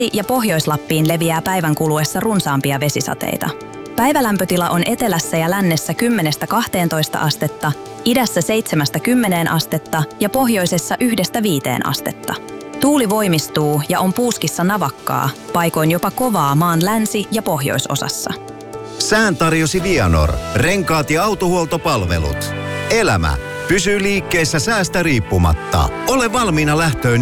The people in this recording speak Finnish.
ja Pohjois-Lappiin leviää päivän kuluessa runsaampia vesisateita. Päivälämpötila on etelässä ja lännessä 10–12 astetta, idässä 7–10 astetta ja pohjoisessa 1–5 astetta. Tuuli voimistuu ja on puuskissa navakkaa, paikoin jopa kovaa maan länsi- ja pohjoisosassa. Sään tarjosi Vianor, renkaat ja autohuoltopalvelut. Elämä pysyy liikkeessä säästä riippumatta. Ole valmiina lähtöön